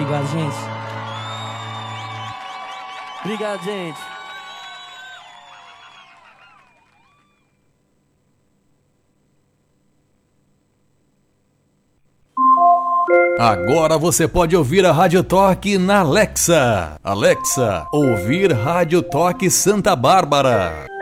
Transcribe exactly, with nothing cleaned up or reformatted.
Obrigado, gente. Obrigado, gente. Agora você pode ouvir a Rádio Toque na Alexa. Alexa, ouvir Rádio Toque Santa Bárbara.